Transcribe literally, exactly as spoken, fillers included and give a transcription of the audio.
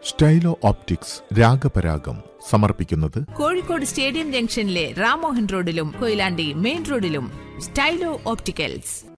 സ്റ്റൈലോ optics രാഗപരാഗം സമർപ്പിക്കുന്നത് Kozhikode stadium ജംഗ്ഷനിലെ റാമോഹൻ റോഡിലും കൊയിലാണ്ടി മെയിൻ റോഡിലും സ്റ്റൈലോ ഓപ്റ്റിക്കൽസ്.